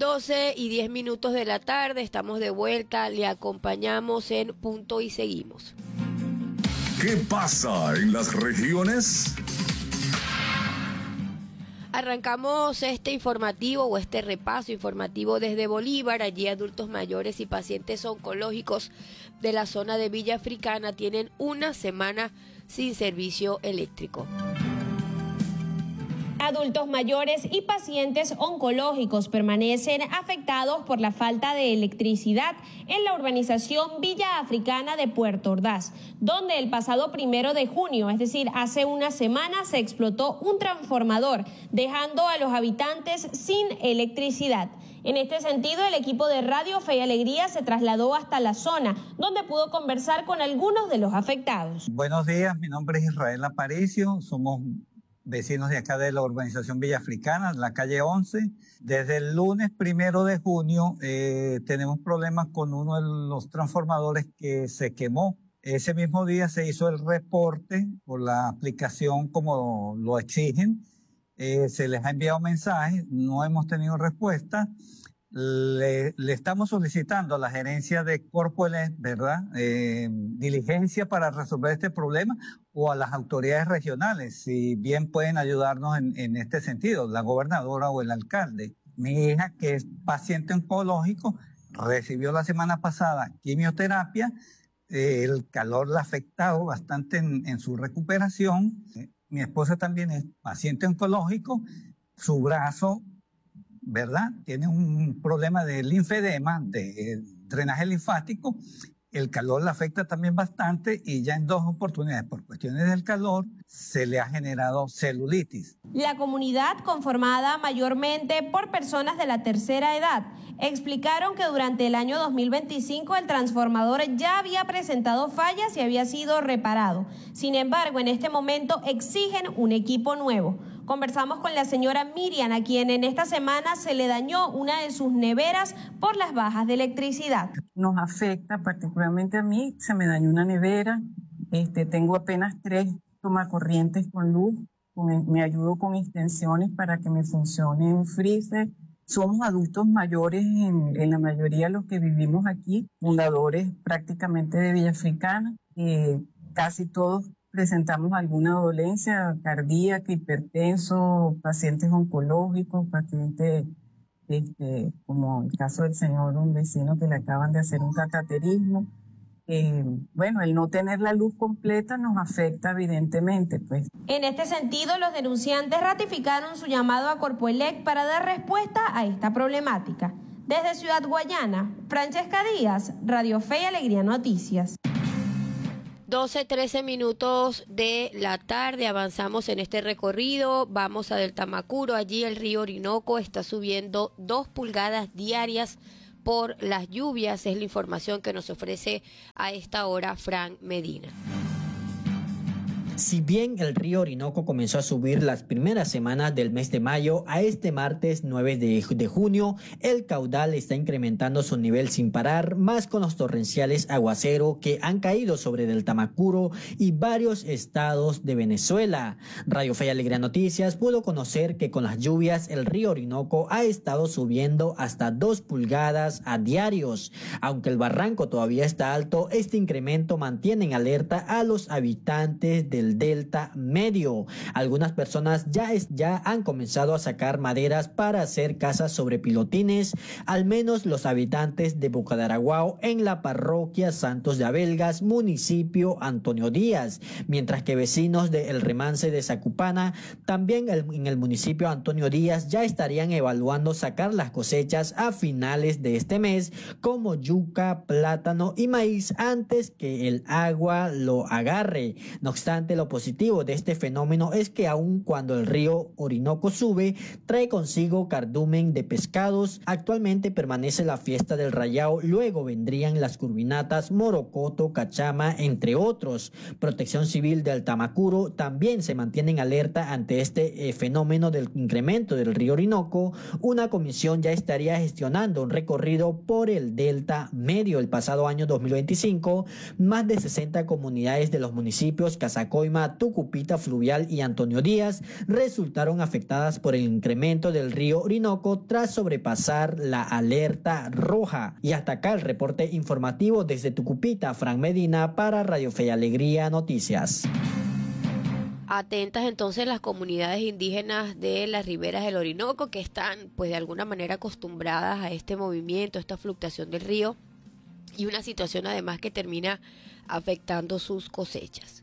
12:10 de la tarde, estamos de vuelta, le acompañamos en Punto y Seguimos. ¿Qué pasa en las regiones? Arrancamos este informativo o este repaso informativo desde Bolívar. Allí adultos mayores y pacientes oncológicos de la zona de Villa Africana tienen una semana sin servicio eléctrico. Adultos mayores y pacientes oncológicos permanecen afectados por la falta de electricidad en la urbanización Villa Africana de Puerto Ordaz, donde el pasado 1 de junio, es decir, hace una semana, se explotó un transformador, dejando a los habitantes sin electricidad. En este sentido, el equipo de Radio Fe y Alegría se trasladó hasta la zona, donde pudo conversar con algunos de los afectados. Buenos días, mi nombre es Israel Aparicio, somos vecinos de acá de la urbanización Villa Africana, la calle 11. Desde el lunes 1 de junio tenemos problemas con uno de los transformadores que se quemó. Ese mismo día se hizo el reporte por la aplicación como lo exigen. Se les ha enviado mensajes, no hemos tenido respuesta. Le estamos solicitando a la gerencia de Corpoelec, ¿verdad? Diligencia para resolver este problema, o a las autoridades regionales, si bien pueden ayudarnos en este sentido, la gobernadora o el alcalde. Mi hija, que es paciente oncológico, recibió la semana pasada quimioterapia, el calor la ha afectado bastante en su recuperación. Mi esposa también es paciente oncológico, su brazo, ¿verdad? Tiene un problema de linfedema, de drenaje linfático. El calor le afecta también bastante y ya en 2 oportunidades, por cuestiones del calor, se le ha generado celulitis. La comunidad, conformada mayormente por personas de la tercera edad, explicaron que durante el año 2025 el transformador ya había presentado fallas y había sido reparado. Sin embargo, en este momento exigen un equipo nuevo. Conversamos con la señora Miriam, a quien en esta semana se le dañó una de sus neveras por las bajas de electricidad. Nos afecta, particularmente a mí, se me dañó una nevera, tengo apenas 3 tomacorrientes con luz, me ayudo con extensiones para que me funcione un freezer. Somos adultos mayores en la mayoría de los que vivimos aquí, fundadores prácticamente de Villa Africana, casi todos presentamos alguna dolencia cardíaca, hipertenso, pacientes oncológicos, pacientes, como el caso del señor, un vecino que le acaban de hacer un cateterismo. Bueno, el no tener la luz completa nos afecta evidentemente, pues. En este sentido, los denunciantes ratificaron su llamado a Corpoelec para dar respuesta a esta problemática. Desde Ciudad Guayana, Francesca Díaz, Radio Fe y Alegría Noticias. 12:13 de la tarde, avanzamos en este recorrido, vamos a Del Tamacuro. Allí el río Orinoco está subiendo 2 pulgadas diarias por las lluvias, es la información que nos ofrece a esta hora Fran Medina. Si bien el río Orinoco comenzó a subir las primeras semanas del mes de mayo, a este martes 9 de junio, el caudal está incrementando su nivel sin parar, más con los torrenciales aguacero que han caído sobre Del Tamacuro y varios estados de Venezuela. Radio Fe y Alegría Noticias pudo conocer que con las lluvias el río Orinoco ha estado subiendo hasta 2 pulgadas a diarios. Aunque el barranco todavía está alto, este incremento mantiene en alerta a los habitantes del Delta Medio. Algunas personas ya han comenzado a sacar maderas para hacer casas sobre pilotines, al menos los habitantes de Boca de Araguao en la parroquia Santos de Abelgas, municipio Antonio Díaz, mientras que vecinos de El Remance de Zacupana, también en el municipio Antonio Díaz, ya estarían evaluando sacar las cosechas a finales de este mes, como yuca, plátano y maíz, antes que el agua lo agarre. No obstante, lo positivo de este fenómeno es que aun cuando el río Orinoco sube, trae consigo cardumen de pescados. Actualmente permanece la fiesta del Rayao, luego vendrían las curvinatas, morocoto, cachama, entre otros. Protección Civil del Tamacuro también se mantiene en alerta ante este fenómeno del incremento del río Orinoco. Una comisión ya estaría gestionando un recorrido por el Delta Medio. El pasado año 2025, más de 60 comunidades de los municipios Casacoy, Roraima, Tucupita Fluvial y Antonio Díaz resultaron afectadas por el incremento del río Orinoco tras sobrepasar la alerta roja. Y hasta acá el reporte informativo desde Tucupita, Fran Medina para Radio Fe y Alegría Noticias. Atentas entonces las comunidades indígenas de las riberas del Orinoco que están pues de alguna manera acostumbradas a este movimiento, esta fluctuación del río y una situación además que termina afectando sus cosechas.